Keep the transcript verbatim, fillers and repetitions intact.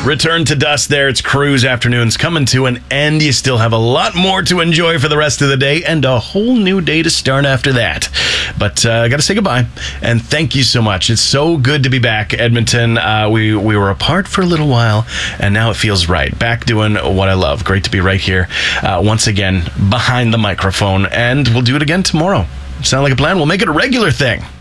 Return to dust there. It's Cruise Afternoons coming to an end. You still have a lot more to enjoy for the rest of the day and a whole new day to start after that. But uh, I got to say goodbye and thank you so much. It's so good to be back, Edmonton. Uh, we, we were apart for a little while and now it feels right. Back doing what I love. Great to be right here uh, once again behind the microphone, and we'll do it again tomorrow. Sound like a plan? We'll make it a regular thing.